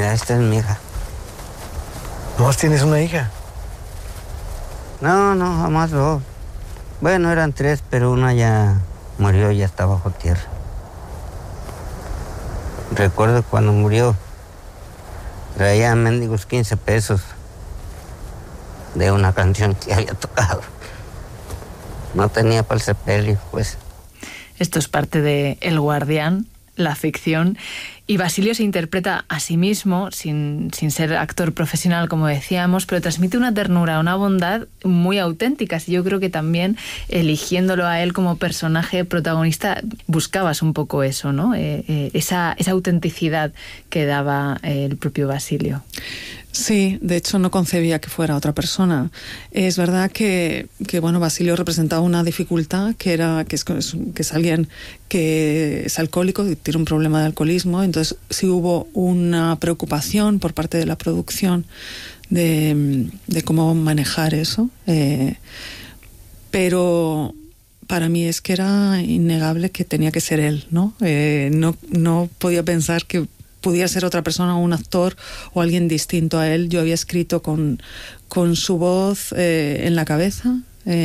Mira, esta es mi hija. ¿Vos tienes una hija? No, jamás dos. Bueno, eran 3, pero una ya murió, ya está bajo tierra. Recuerdo cuando murió, traía mendigos 15 pesos de una canción que había tocado. No tenía para el sepelio, pues. Esto es parte de El Guardián, la ficción, y Basilio se interpreta a sí mismo, sin ser actor profesional, como decíamos, pero transmite una ternura, una bondad muy auténticas. Y yo creo que también, eligiéndolo a él como personaje protagonista, buscabas un poco eso, ¿no? Esa autenticidad que daba el propio Basilio. Sí, de hecho no concebía que fuera otra persona. Es verdad que bueno, Basilio representaba una dificultad que es alguien que es alcohólico, que tiene un problema de alcoholismo. Entonces sí hubo una preocupación por parte de la producción de cómo manejar eso. Pero para mí es que era innegable que tenía que ser él, ¿no? No podía pensar que pudiera ser otra persona, un actor o alguien distinto a él. Yo había escrito con su voz en la cabeza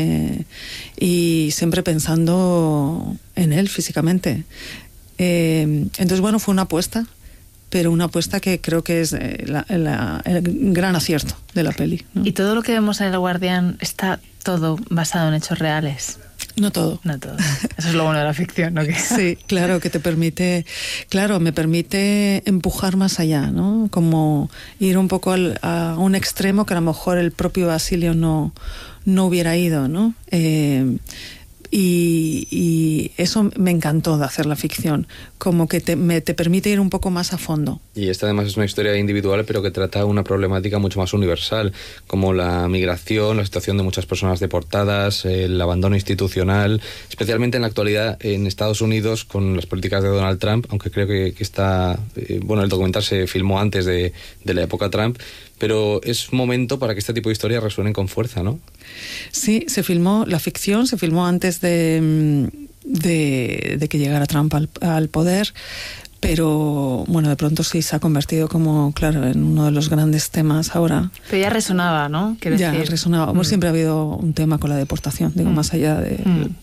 y siempre pensando en él físicamente. Entonces, bueno, fue una apuesta, pero una apuesta que creo que es el gran acierto de la peli, ¿no? Y todo lo que vemos en El Guardián está todo basado en hechos reales. No todo. Eso es lo bueno de la ficción, ¿no? Sí, claro, que me permite empujar más allá, ¿no? Como ir un poco a un extremo que a lo mejor el propio Basilio no hubiera ido, ¿no? Y eso me encantó de hacer la ficción, como que te permite ir un poco más a fondo. Y esta además es una historia individual, pero que trata una problemática mucho más universal, como la migración, la situación de muchas personas deportadas, el abandono institucional, especialmente en la actualidad en Estados Unidos con las políticas de Donald Trump, aunque creo que está... el documental se filmó antes de la época Trump, pero es momento para que este tipo de historias resuenen con fuerza, ¿no? Sí, la ficción se filmó antes de que llegara Trump al poder, pero bueno, de pronto sí se ha convertido como, claro, en uno de los grandes temas ahora. Pero ya resonaba, ¿no? Resonaba. Pues siempre ha habido un tema con la deportación, digo, más allá de...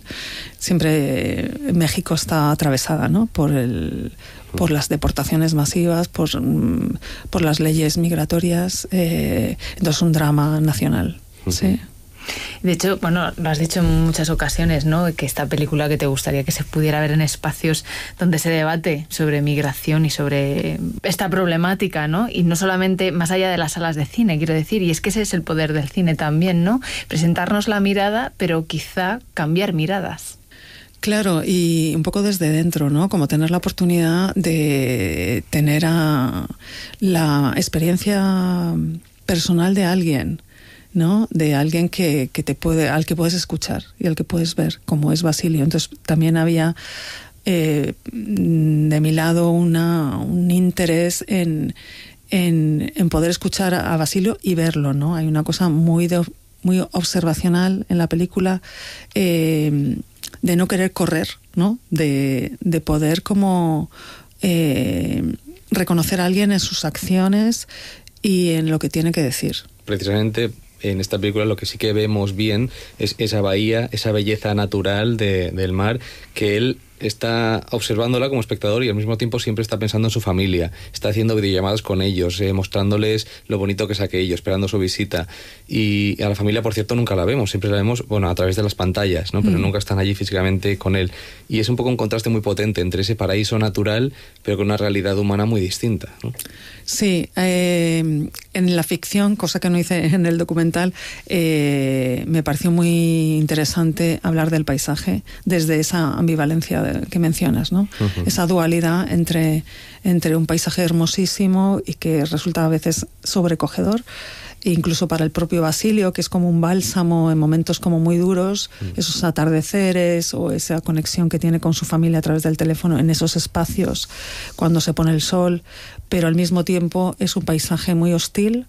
Siempre México está atravesada, ¿no? Por las deportaciones masivas, por las leyes migratorias, entonces un drama nacional, sí. De hecho, bueno, lo has dicho en muchas ocasiones, ¿no? Que esta película que te gustaría que se pudiera ver en espacios donde se debate sobre migración y sobre esta problemática, ¿no? Y no solamente más allá de las salas de cine, quiero decir, y es que ese es el poder del cine también, ¿no? Presentarnos la mirada, pero quizá cambiar miradas. Claro, y un poco desde dentro, ¿no? Como tener la oportunidad de tener la experiencia personal de alguien, ¿no? De alguien al que puedes escuchar y al que puedes ver, como es Basilio. Entonces también había de mi lado un interés en poder escuchar a Basilio y verlo, ¿no? Hay una cosa muy observacional en la película, de no querer correr, ¿no? De poder como reconocer a alguien en sus acciones y en lo que tiene que decir. Precisamente en esta película lo que sí que vemos bien es esa bahía, esa belleza natural del mar, que él está observándola como espectador y al mismo tiempo siempre está pensando en su familia, está haciendo videollamadas con ellos, mostrándoles lo bonito que es aquello, esperando su visita. Y a la familia, por cierto, nunca la vemos, siempre la vemos, bueno, a través de las pantallas, ¿no? Pero nunca están allí físicamente con él. Y es un poco un contraste muy potente entre ese paraíso natural, pero con una realidad humana muy distinta, ¿no? Sí, en la ficción, cosa que no hice en el documental, me pareció muy interesante hablar del paisaje desde esa ambivalencia que mencionas, ¿no? Uh-huh. Esa dualidad entre un paisaje hermosísimo y que resulta a veces sobrecogedor, incluso para el propio Basilio, que es como un bálsamo en momentos como muy duros, esos atardeceres o esa conexión que tiene con su familia a través del teléfono en esos espacios cuando se pone el sol, pero al mismo tiempo es un paisaje muy hostil,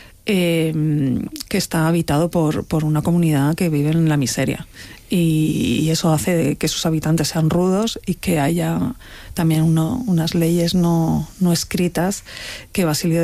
que está habitado por una comunidad que vive en la miseria, y eso hace que sus habitantes sean rudos y que haya también unas leyes no escritas que Basilio